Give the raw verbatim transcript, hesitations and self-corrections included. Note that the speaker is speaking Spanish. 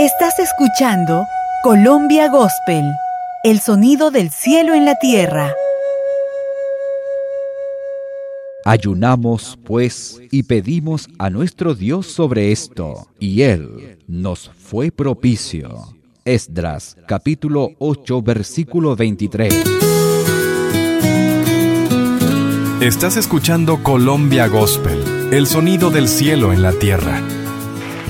Estás escuchando Colombia Gospel, el sonido del cielo en la tierra. Ayunamos, pues, y pedimos a nuestro Dios sobre esto, y Él nos fue propicio. Esdras, capítulo ocho, versículo veintitrés. Estás escuchando Colombia Gospel, el sonido del cielo en la tierra.